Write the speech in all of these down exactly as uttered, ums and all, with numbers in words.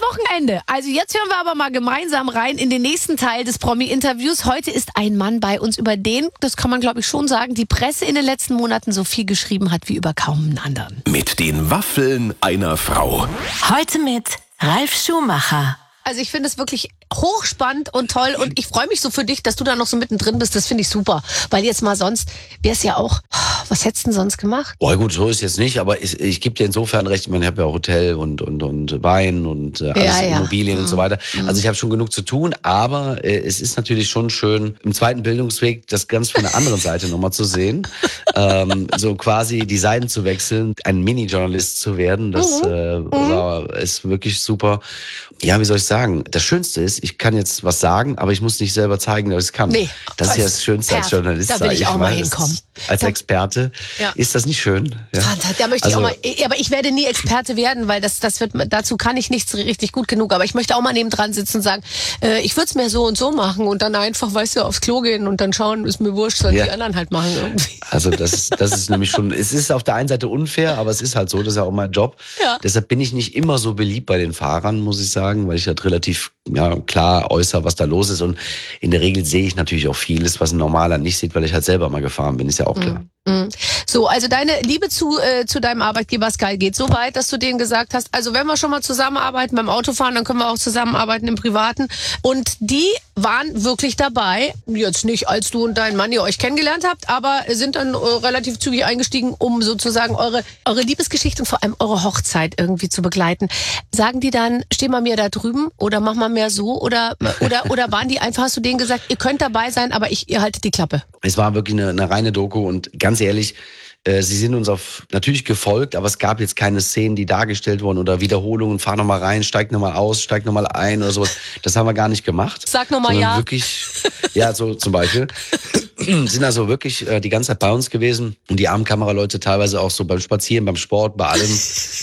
Wochenende. Also jetzt hören wir aber mal gemeinsam rein in den nächsten Teil des Promi-Interviews. Heute ist ein Mann bei uns, über den, das kann man glaube ich schon sagen, die Presse in den letzten Monaten so viel geschrieben hat wie über kaum einen anderen. Mit den Waffeln einer Frau. Heute mit Ralf Schumacher. Also ich finde es wirklich hochspannend und toll und ich freue mich so für dich, dass du da noch so mittendrin bist. Das finde ich super, weil jetzt mal sonst wäre es ja auch, was hättest du denn sonst gemacht? Oh gut, so ist jetzt nicht, aber ich, ich gebe dir insofern recht, ich meine, ich habe ja auch Hotel und, und, und Wein und äh, alles, Ja, ja. Immobilien Mhm. und so weiter. Also ich habe schon genug zu tun, aber äh, es ist natürlich schon schön, im zweiten Bildungsweg das ganz von der anderen Seite nochmal zu sehen. ähm, so quasi die Seiten zu wechseln, ein Mini-Journalist zu werden, das Mhm. äh, war, ist wirklich super. Ja, wie soll ich sagen? Das Schönste ist, ich kann jetzt was sagen, aber ich muss nicht selber zeigen, dass ich es kann. Nee, das ist ja das- das Schönste als Perfekt. Journalist, Da will sag ich auch mal mal. Das hinkommen. ist- Als Da- Experte. Ja. Ist das nicht schön? Ja. Da möchte Also- ich auch mal, aber ich werde nie Experte werden, weil das, das wird, dazu kann ich nichts richtig gut genug. Aber ich möchte auch mal nebendran sitzen und sagen, äh, ich würde es mir so und so machen und dann einfach, weißt du, aufs Klo gehen und dann schauen, ist mir wurscht, sollen Ja. die anderen halt machen irgendwie. Also das ist, das ist nämlich schon, es ist auf der einen Seite unfair, aber es ist halt so, das ist ja auch mein Job. Ja. Deshalb bin ich nicht immer so beliebt bei den Fahrern, muss ich sagen, weil ich halt relativ ja, klar äußere, was da los ist. Und in der Regel sehe ich natürlich auch vieles, was ein Normaler nicht sieht, weil ich halt selber mal gefahren bin, ist ja auch klar. Mhm. So, also deine Liebe zu, äh, zu deinem Arbeitgeber Sky geht so weit, dass du denen gesagt hast, also wenn wir schon mal zusammenarbeiten beim Autofahren, dann können wir auch zusammenarbeiten im Privaten. Und die waren wirklich dabei, jetzt nicht, als du und dein Mann ihr euch kennengelernt habt, aber sind dann äh, relativ zügig eingestiegen, um sozusagen eure, eure Liebesgeschichte und vor allem eure Hochzeit irgendwie zu begleiten. Sagen die dann, steh mal mir da drüben oder mach mal mehr so oder, oder, oder waren die einfach, hast du denen gesagt, ihr könnt dabei sein, aber ich, ihr haltet die Klappe? Es war wirklich eine, eine reine Doku und ganz ehrlich, äh, sie sind uns auf natürlich gefolgt, aber es gab jetzt keine Szenen, die dargestellt wurden oder Wiederholungen, fahr nochmal rein, steig nochmal aus, steig nochmal ein oder sowas. Das haben wir gar nicht gemacht. Sag noch mal sondern ja. Wirklich, ja, so zum Beispiel. Sind also wirklich äh, die ganze Zeit bei uns gewesen und die armen Kameraleute teilweise auch so beim Spazieren, beim Sport, bei allem.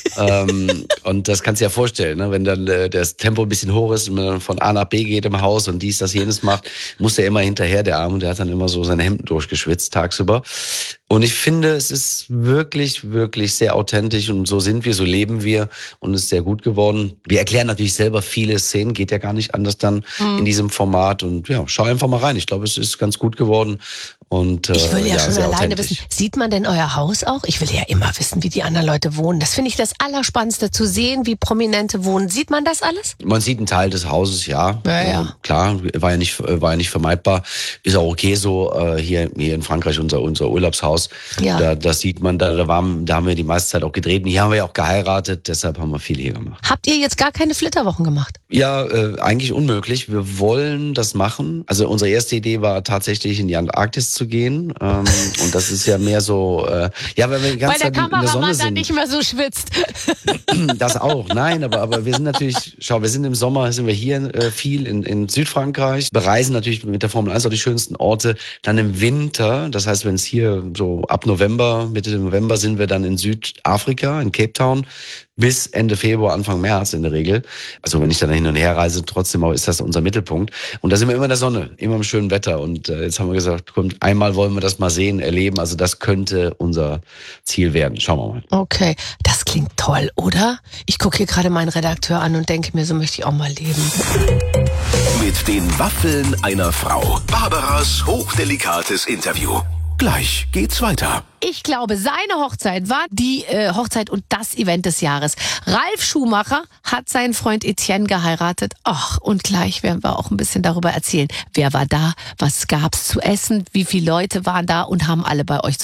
ähm, und das kannst du dir ja vorstellen, ne? Wenn dann äh, das Tempo ein bisschen hoch ist und man dann von A nach B geht im Haus und dies, das, jenes macht, muss der immer hinterher, der Arme, der hat dann immer so seine Hemden durchgeschwitzt tagsüber. Und ich finde, es ist wirklich, wirklich sehr authentisch und so sind wir, so leben wir und es ist sehr gut geworden. Wir erklären natürlich selber viele Szenen, geht ja gar nicht anders dann Mhm. in diesem Format und ja, schau einfach mal rein. Ich glaube, es ist ganz gut geworden und äh, Ich will ja, ja schon sehr alleine authentisch. wissen, sieht man denn euer Haus auch? Ich will ja immer wissen, wie die anderen Leute wohnen. Das finde ich das Allerspannendste, zu sehen, wie Prominente wohnen. Sieht man das alles? Man sieht einen Teil des Hauses, ja. Ja, ja. Äh, klar, war ja nicht, war ja nicht vermeidbar. Ist auch okay so, äh, hier, hier in Frankreich, unser, unser Urlaubshaus. Ja. Da, das sieht man, da, da, waren, da haben wir die meiste Zeit auch gedreht. Und hier haben wir ja auch geheiratet, deshalb haben wir viel hier gemacht. Habt ihr jetzt gar keine Flitterwochen gemacht? Ja, äh, eigentlich unmöglich. Wir wollen das machen. Also unsere erste Idee war tatsächlich in die Antarktis zu gehen. Ähm, und das ist ja mehr so, äh, ja, weil wir die ganze Weil der Zeit in der Sonne Kameramann dann sind. nicht mehr so schwitzt. Das auch, nein, aber, aber wir sind natürlich, schau, wir sind im Sommer, sind wir hier äh, viel in, in Südfrankreich, bereisen natürlich mit der Formel eins auch die schönsten Orte. Dann im Winter, das heißt, wenn es hier so ab November, Mitte November sind wir dann in Südafrika, in Cape Town, bis Ende Februar, Anfang März in der Regel. Also wenn ich dann hin und her reise, trotzdem auch ist das unser Mittelpunkt. Und da sind wir immer in der Sonne, immer im schönen Wetter. Und äh, jetzt haben wir gesagt, kommt, einmal wollen wir das mal sehen, erleben. Also das könnte unser Ziel werden. Schauen wir mal. Okay, das klingt toll, oder? Ich gucke hier gerade meinen Redakteur an und denke mir, so möchte ich auch mal leben. Mit den Waffeln einer Frau. Barbaras hochdelicates Interview. Gleich geht's weiter. Ich glaube, seine Hochzeit war die äh, Hochzeit und das Event des Jahres. Ralf Schumacher hat seinen Freund Etienne geheiratet. Ach, und gleich werden wir auch ein bisschen darüber erzählen. Wer war da? Was gab's zu essen? Wie viele Leute waren da und haben alle bei euch zu